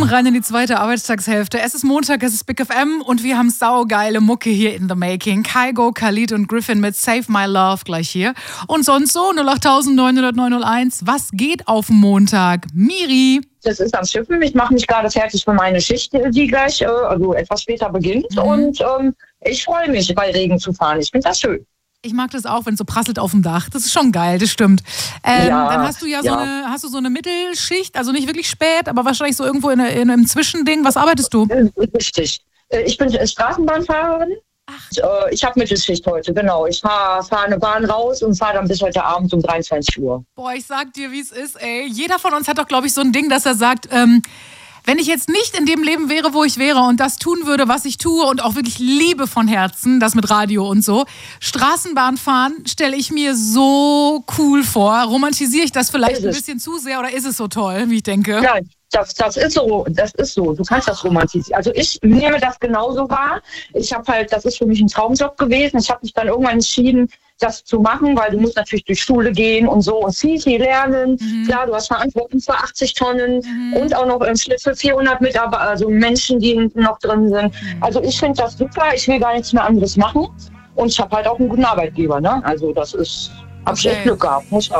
rein in die zweite Arbeitstagshälfte. Es ist Montag, es ist Big FM und wir haben saugeile Mucke hier in the making. Kygo, Khalid und Griffin mit Save My Love gleich hier. Und sonst so 08900 Was geht auf Montag? Miri. Das ist am Schiffen. Ich mache mich gerade fertig für meine Schicht, die gleich, also etwas später beginnt. Und ich freue mich, bei Regen zu fahren. Ich finde das schön. Ich mag das auch, wenn es so prasselt auf dem Dach. Das ist schon geil, das stimmt. Dann hast du hast du so eine Mittelschicht, also nicht wirklich spät, aber wahrscheinlich so irgendwo in einem Zwischending. Was arbeitest du? Richtig. Ich bin Straßenbahnfahrerin. Ich habe Mittelschicht heute, genau. Ich fahr eine Bahn raus und fahre dann bis heute Abend um 23 Uhr. Boah, ich sag dir, wie es ist, ey. Jeder von uns hat doch, glaube ich, so ein Ding, dass er sagt, wenn ich jetzt nicht in dem Leben wäre, wo ich wäre und das tun würde, was ich tue und auch wirklich liebe von Herzen, das mit Radio und so, Straßenbahn fahren stelle ich mir so cool vor. Romantisiere ich das vielleicht ein bisschen zu sehr oder ist es so toll, wie ich denke? Nein, das ist so. Du kannst das romantisieren. Also ich nehme das genauso wahr. Das ist für mich ein Traumjob gewesen. Ich habe mich dann irgendwann entschieden, das zu machen, weil du musst natürlich durch Schule gehen und so und viel lernen. Klar, du hast Verantwortung für 80 Tonnen und auch noch im Schnitt für 400 Mitarbeiter, also Menschen, die hinten noch drin sind. Also ich finde das super. Ich will gar nichts mehr anderes machen. Und ich habe halt auch einen guten Arbeitgeber. Ne? Also das ist, habe ich echt Glück gehabt.